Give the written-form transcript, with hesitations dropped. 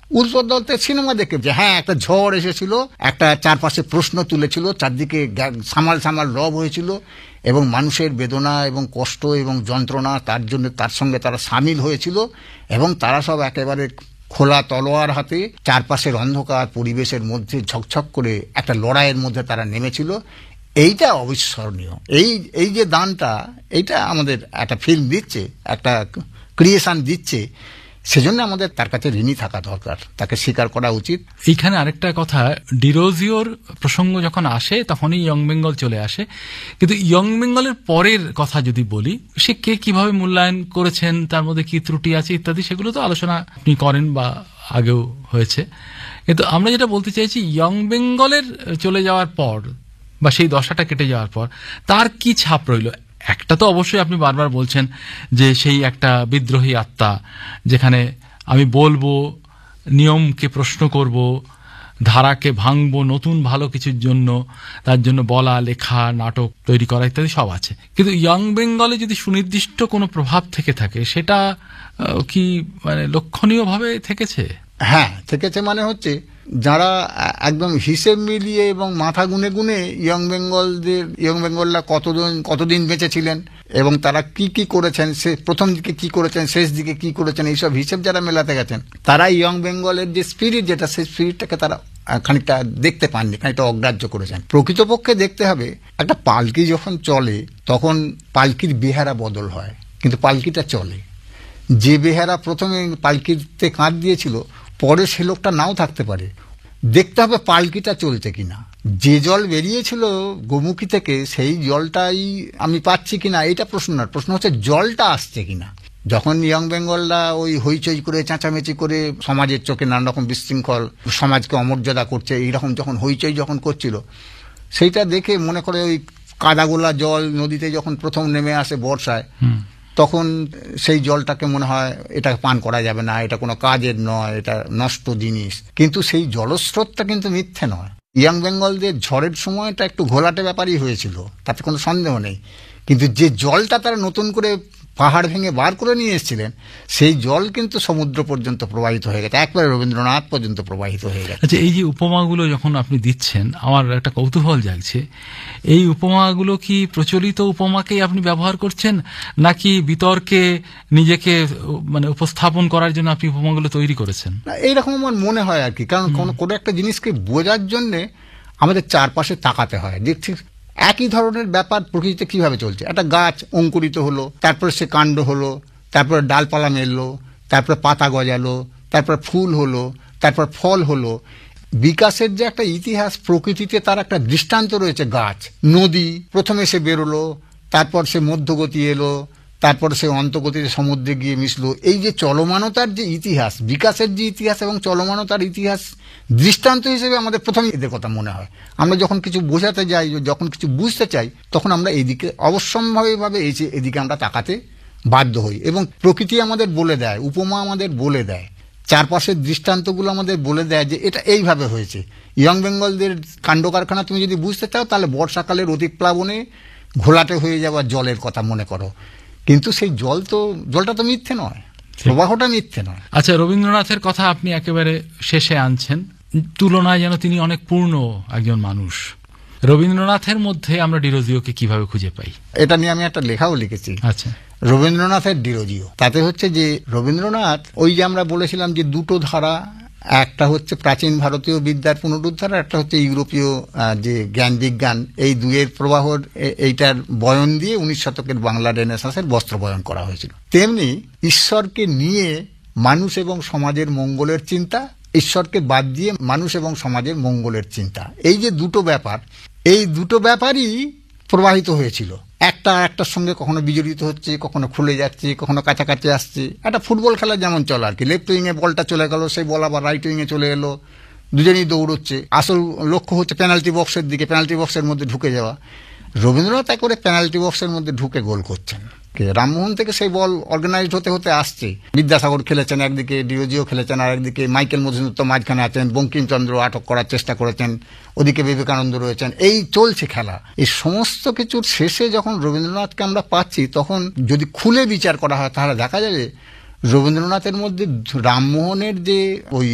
উৎপল দত্তের সিনেমা দেখে যে হ্যাঁ একটা ঝড় এসেছিল, একটা চারপাশে প্রশ্ন তুলেছিল, চারদিকে সামাল সামাল রব হয়েছিল, এবং মানুষের বেদনা এবং কষ্ট এবং যন্ত্রণা তার জন্য তার সঙ্গে তারা সামিল হয়েছিল, এবং তারা সব একেবারে খোলা তলোয়ার হাতে চারপাশের অন্ধকার পরিবেশের মধ্যে ঝকঝক করে একটা লড়াইয়ের মধ্যে তারা নেমেছিল। এইটা অবিস্মরণীয়। এই যে দানটা, এইটা আমাদের একটা ফিল্ম দিচ্ছে, একটা ক্রিয়েশন দিচ্ছে, সেজন্য আমাদের তার কাছে ঋণী থাকা দরকার, তাকে স্বীকার করা উচিত। এইখানে আরেকটা কথা, ডিরোজিওর প্রসঙ্গ যখন আসে তখনই ইয়ং বেঙ্গল চলে আসে, কিন্তু ইয়ং বেঙ্গলের পরের কথা যদি বলি, সে কে কিভাবে মূল্যায়ন করেছেন, তার মধ্যে কি ত্রুটি আছে ইত্যাদি, সেগুলো তো আলোচনা আপনি করেন বা আগেও হয়েছে। কিন্তু আমরা যেটা বলতে চাইছি, ইয়ং বেঙ্গলের চলে যাওয়ার পর বা সেই দশাটা কেটে যাওয়ার পর তার কি ছাপ রইল? একটা তো অবশ্যই আপনি বারবার বলছেন যে সেই একটা বিদ্রোহী আত্মা, যেখানে আমি বলবো, নিয়মকে প্রশ্ন করব, ধারাকে ভাঙবো নতুন ভালো কিছুর জন্য, তার জন্য বলা, লেখা, নাটক তৈরি করা ইত্যাদি সব আছে। কিন্তু ইয়ং বেঙ্গলে যদি সুনির্দিষ্ট কোনো প্রভাব থেকে থাকে, সেটা কি মানে লক্ষণীয়ভাবে থেকেছে? হ্যাঁ, থেকেছে। মানে হচ্ছে যারা একদম হিসেব মিলিয়ে এবং মাথা গুনে গুনে ইয়ং বেঙ্গলরা কতদিন বেঁচে ছিলেন এবং তারা কি কি করেছেন, সে প্রথম দিকে কি করেছেন, শেষ দিকে কি করেছেন, এইসব হিসেব যারা মেলাতে গেছেন, তারা ইয়ং বেঙ্গলের যে স্পিরিট, যেটা সেই স্পিরিটটাকে তারা খানিকটা দেখতে পাননি, খানিকটা অগ্রাহ্য করেছেন। প্রকৃতপক্ষে দেখতে হবে, একটা পালকি যখন চলে তখন পালকির বেহারা বদল হয়, কিন্তু পালকিটা চলে। যে বেহারা প্রথমে পালকিতে কাঁধ দিয়েছিল, পরে সে লোকটা নাও থাকতে পারে। দেখতে হবে পালকিটা চলছে কিনা। যে জল বেরিয়েছিল গোমুখী থেকে, সেই জলটাই আমি পাচ্ছি কিনা, এটা প্রশ্ন না। প্রশ্ন হচ্ছে জলটা আসছে কিনা। যখন ইয়ং বেঙ্গলরা ওই হইচই করে, চেঁচামেচি করে, সমাজের চোখে নানা রকম বিশৃঙ্খল, সমাজকে অমর্যাদা করছে, এইরকম যখন হইচই যখন করছিল, সেইটা দেখে মনে করে ওই কাদাগোলা জল নদীতে যখন প্রথম নেমে আসে বর্ষায়, তখন সেই জলটাকে মনে হয় এটা পান করা যাবে না, এটা কোনো কাজের নয়, এটা নষ্ট জিনিস। কিন্তু সেই জলস্রোতটা কিন্তু মিথ্যে নয়। ইয়ং বেঙ্গলদের ঝড়ের সময়টা একটু ঘোলাটে ব্যাপারই হয়েছিল, তাতে কোনো সন্দেহ নেই। কিন্তু যে জলটা তারা নতুন করে পাহাড় ভেঙে বার করে নিয়ে এসেছিলেন, সেই জল কিন্তু সমুদ্র পর্যন্ত প্রবাহিত হয়ে গেছে, একবারে রবীন্দ্রনাথ পর্যন্ত প্রবাহিত হয়ে গেছে। আচ্ছা, এই যে উপমাগুলো যখন আপনি দিচ্ছেন, আমার একটা কৌতূহল জাগছে, এই উপমাগুলো কি প্রচলিত উপমাকেই আপনি ব্যবহার করছেন, নাকি বিতর্কে নিজেকে মানে উপস্থাপন করার জন্য আপনি উপমাগুলো তৈরি করেছেন? এইরকম আমার মনে হয় আর কি। কারণ কোনো একটা জিনিসকে বোঝার জন্যে আমাদের চারপাশে তাকাতে হয়। দেখছি একই ধরনের ব্যাপার প্রকৃতিতে কিভাবে চলছে। একটা গাছ অঙ্কুরিত হলো, তারপরে সে কাণ্ড হলো, তারপরে ডালপালা মেললো, তারপরে পাতা গজালো, তারপরে ফুল হলো, তারপর ফল হলো। বিকাশের যে একটা ইতিহাস প্রকৃতিতে, তার একটা দৃষ্টান্ত রয়েছে। গাছ, নদী, প্রথমে সে বেরোলো, তারপর সে মধ্যগতি এলো, তারপর সে অন্তর্গতিতে সমুদ্রে গিয়ে মিশলো। এই যে চলমানতার যে ইতিহাস, বিকাশের যে ইতিহাস এবং চলমানতার ইতিহাস, দৃষ্টান্ত হিসেবে আমাদের প্রথমে এদের কথা মনে হয়। আমরা যখন কিছু বোঝাতে যাই, যখন কিছু বুঝতে চাই, তখন আমরা এদিকে অবশ্যম্ভাবীভাবে এদিকে আমরা তাকাতে বাধ্য হই। এবং প্রকৃতি আমাদের বলে দেয়, উপমা আমাদের বলে দেয়, চারপাশের দৃষ্টান্তগুলো আমাদের বলে দেয় যে এটা এইভাবে হয়েছে। ইয়ং বেঙ্গলদের কাণ্ড কারখানা তুমি যদি বুঝতে চাও, তাহলে বর্ষাকালের অতিপ্লাবনে ঘোলাটে হয়ে যাওয়া জলের কথা মনে করো। কিন্তু সেই জলটা তো মিথ্যে নয়, প্রবাহটা মিথ্যে নয়। আচ্ছা, রবীন্দ্রনাথের কথা আপনি একেবারে শেষে আনছেন, তুলনায় যেন তিনি অনেক পূর্ণ একজন মানুষ। রবীন্দ্রনাথের মধ্যে আমরা ডিরোজিওকে কিভাবে খুঁজে পাই? এটা নিয়ে আমি একটা লেখাও লিখেছি। আচ্ছা, রবীন্দ্রনাথের ডিরোজিও। তাতে হচ্ছে যে রবীন্দ্রনাথ, ওই যে আমরা বলেছিলাম যে দুটো ধারা, একটা হচ্ছে প্রাচীন ভারতীয় বিদ্যার পুনরুদ্ধার, একটা হচ্ছে ইউরোপীয় যে জ্ঞান বিজ্ঞান, এই দুয়ের প্রবাহর এইটার বয়ন দিয়ে 19 শতকের বাংলা রেনেসাঁসের বস্ত্র বয়ন করা হয়েছিল। তেমনি ঈশ্বরকে নিয়ে মানুষ এবং সমাজের মঙ্গলের চিন্তা, ঈশ্বরকে বাদ দিয়ে মানুষ এবং সমাজের মঙ্গলের চিন্তা, এই যে দুটো ব্যাপার, এই দুটো ব্যাপারই প্রবাহিত হয়েছিল। একটা একটার সঙ্গে কখনো বিজড়িত হচ্ছে, কখনো খুলে যাচ্ছে, কখনো কাছাকাছি আসছে। একটা ফুটবল খেলা যেমন চলে আর কি, লেফট উইংয়ে বলটা চলে গেল, সেই বল আবার রাইট উইংয়ে চলে এলো, দুজনেই দৌড়চ্ছে। আসল লক্ষ্য হচ্ছে পেনাল্টি বক্সের দিকে, পেনাল্টি বক্সের মধ্যে ঢুকে যাওয়া। রবীন্দ্রনাথ করে পেনাল্টি বক্সের মধ্যে ঢুকে গোল করছেন। রামমোহন থেকে সেই বল অর্গানাইজড হতে হতে আসছে। বিদ্যাসাগর খেলেছেন একদিকে, ডিরোজিও খেলেছেন আর একদিকে, মাইকেল মধুসূদন মাঝখানে আছেন, বঙ্কিমচন্দ্র আটক করার চেষ্টা করেছেন, ওদিকে বিবেকানন্দ রয়েছেন। এই চলছে খেলা। এই সমস্ত কিছুর শেষে যখন রবীন্দ্রনাথকে আমরা পাচ্ছি, তখন যদি খুলে বিচার করা হয়, তাহলে দেখা যাবে রবীন্দ্রনাথের মধ্যে রামমোহনের যে ওই